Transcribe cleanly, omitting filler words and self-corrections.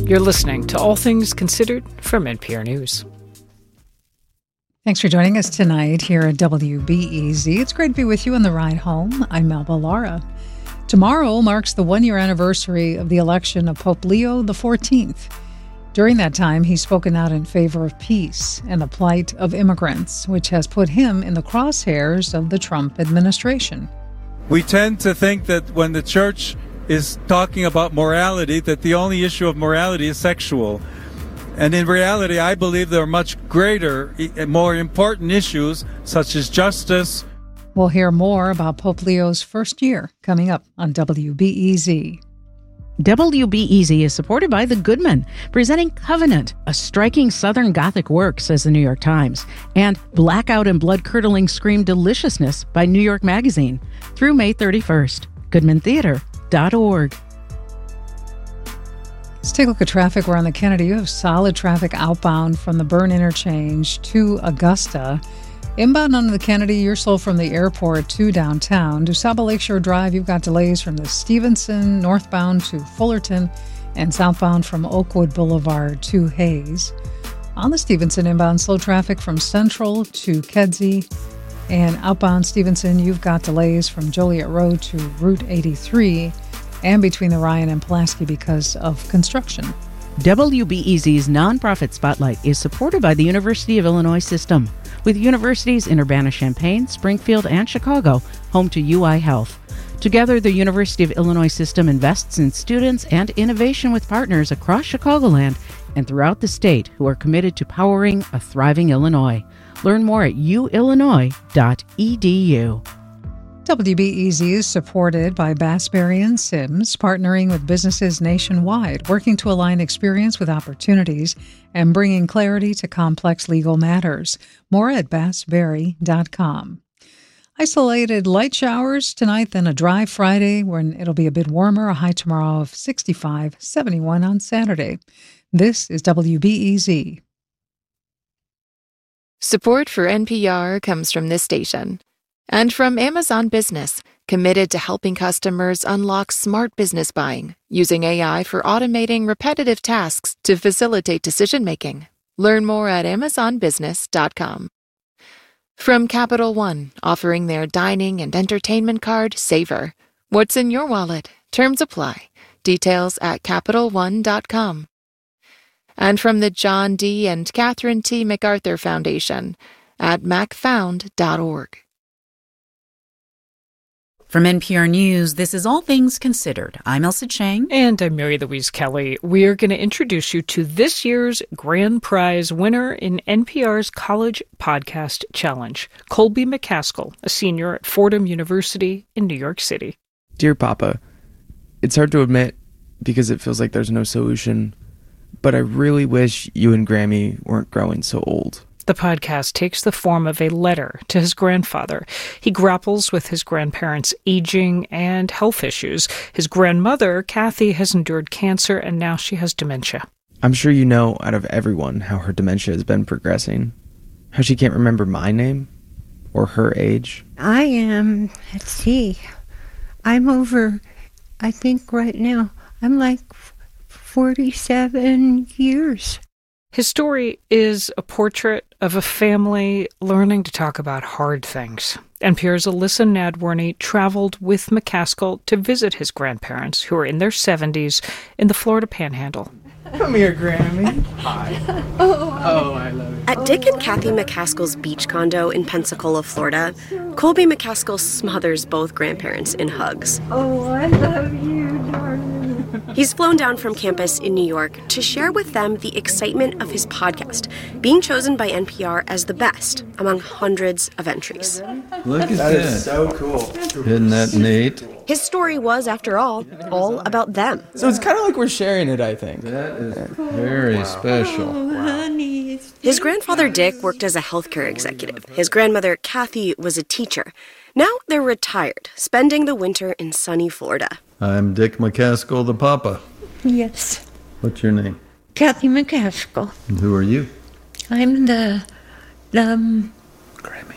You're listening to All Things Considered from NPR News. Thanks for joining us tonight here at WBEZ. It's great to be with you on the ride home. I'm Melba Lara. Tomorrow marks the one-year anniversary of the election of Pope Leo XIV. During that time, he's spoken out in favor of peace and the plight of immigrants, which has put him in the crosshairs of the Trump administration. We tend to think that when the church is talking about morality, that the only issue of morality is sexual. And in reality, I believe there are much greater and more important issues, such as justice. We'll hear more about Pope Leo's first year coming up on WBEZ. WBEZ is supported by The Goodman, presenting Covenant, a striking Southern Gothic work, says the New York Times, and Blackout and Blood-Curdling Scream Deliciousness by New York Magazine through May 31st. GoodmanTheater.org. Let's take a look at traffic. We're on the Kennedy. You have solid traffic outbound from the Byrne Interchange to Augusta. Inbound on the Kennedy, you're slow from the airport to downtown. DuSable Lakeshore Drive, you've got delays from the Stevenson northbound to Fullerton and southbound from Oakwood Boulevard to Hayes. On the Stevenson inbound, slow traffic from Central to Kedzie. And outbound Stevenson, you've got delays from Joliet Road to Route 83 and between the Ryan and Pulaski because of construction. WBEZ's nonprofit Spotlight is supported by the University of Illinois System, with universities in Urbana-Champaign, Springfield, and Chicago, home to UI Health. Together, the University of Illinois System invests in students and innovation with partners across Chicagoland and throughout the state who are committed to powering a thriving Illinois. Learn more at uillinois.edu. WBEZ is supported by Bass, Berry & Sims, partnering with businesses nationwide, working to align experience with opportunities and bringing clarity to complex legal matters. More at bassberry.com. Isolated light showers tonight, then a dry Friday when it'll be a bit warmer, a high tomorrow of 65, 71 on Saturday. This is WBEZ. Support for NPR comes from this station. And from Amazon Business, committed to helping customers unlock smart business buying, using AI for automating repetitive tasks to facilitate decision-making. Learn more at amazonbusiness.com. From Capital One, offering their dining and entertainment card, Savor. What's in your wallet? Terms apply. Details at CapitalOne.com. And from the John D. and Catherine T. MacArthur Foundation at macfound.org. From NPR News, this is All Things Considered. I'm Elsa Chang. And I'm Mary Louise Kelly. We are going to introduce you to this year's grand prize winner in NPR's College Podcast Challenge, Colby McCaskill, a senior at Fordham University in New York City. Dear Papa, it's hard to admit because it feels like there's no solution, but I really wish you and Grammy weren't growing so old. The podcast takes the form of a letter to his grandfather. He grapples with his grandparents' aging and health issues. His grandmother, Kathy, has endured cancer, and now she has dementia. I'm sure you know out of everyone how her dementia has been progressing. How she can't remember my name or her age. I am, let's see, I'm over, I think right now, I'm like 47 years. His story is a portrait of a family learning to talk about hard things. NPR's Alyssa Nadworny traveled with McCaskill to visit his grandparents, who are in their 70s, in the Florida Panhandle. Come here, Grammy. Hi. Oh, I love you. At Dick and Kathy McCaskill's beach condo in Pensacola, Florida, Colby McCaskill smothers both grandparents in hugs. Oh, I love you, darling. He's flown down from campus in New York to share with them the excitement of his podcast, being chosen by NPR as the best among hundreds of entries. Look at That this. is so cool. Isn't that neat? His story was, after all about them. So it's kind of like we're sharing it, I think. That is very special. Oh, honey. His grandfather, Dick, worked as a healthcare executive. His grandmother, Kathy, was a teacher. Now they're retired, spending the winter in sunny Florida. I'm Dick McCaskill, the papa. Yes, What's your name? Kathy McCaskill. And who are you? I'm the Grammy.